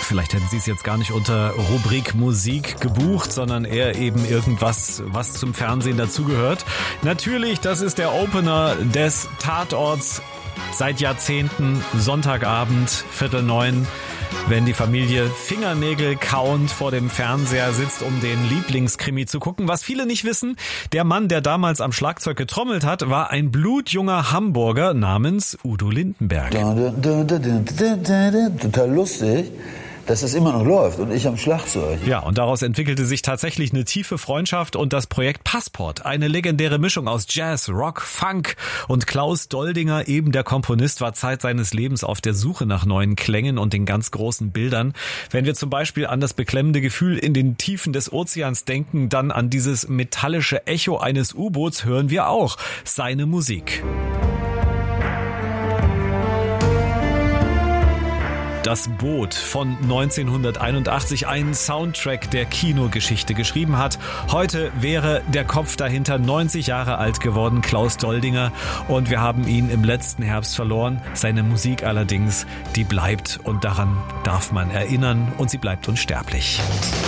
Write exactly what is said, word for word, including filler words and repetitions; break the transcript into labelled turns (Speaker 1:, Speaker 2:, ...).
Speaker 1: Vielleicht hätten Sie es jetzt gar nicht unter Rubrik Musik gebucht, sondern eher eben irgendwas, was zum Fernsehen dazugehört. Natürlich, das ist der Opener des Tatorts seit Jahrzehnten, Sonntagabend, Viertel neun. Wenn die Familie Fingernägel kauend vor dem Fernseher sitzt, um den Lieblingskrimi zu gucken. Was viele nicht wissen, der Mann, der damals am Schlagzeug getrommelt hat, war ein blutjunger Hamburger namens Udo Lindenberg.
Speaker 2: Total lustig, dass es immer noch läuft und ich am Schlagzeug.
Speaker 1: Ja, und daraus entwickelte sich tatsächlich eine tiefe Freundschaft und das Projekt Passport. Eine legendäre Mischung aus Jazz, Rock, Funk und Klaus Doldinger, eben der Komponist, war Zeit seines Lebens auf der Suche nach neuen Klängen und den ganz großen Bildern. Wenn wir zum Beispiel an das beklemmende Gefühl in den Tiefen des Ozeans denken, dann an dieses metallische Echo eines U-Boots, hören wir auch seine Musik. Das Boot von neunzehnhunderteinundachtzig, ein Soundtrack der Kinogeschichte geschrieben hat. Heute wäre der Kopf dahinter neunzig Jahre alt geworden, Klaus Doldinger. Und wir haben ihn im letzten Herbst verloren. Seine Musik allerdings, die bleibt und daran darf man erinnern und sie bleibt unsterblich.